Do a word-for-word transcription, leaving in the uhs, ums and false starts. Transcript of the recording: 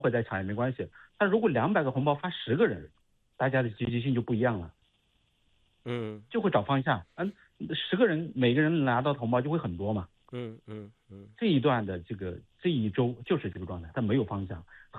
会再抢也没关系。但如果两百个红包发十个人，大家的积极性就不一样了， 嗯， 就会找方向。嗯，十个人每个人拿到的红包就会很多嘛。 嗯嗯嗯， 这一段的这个这一周就是这个状态，它没有方向。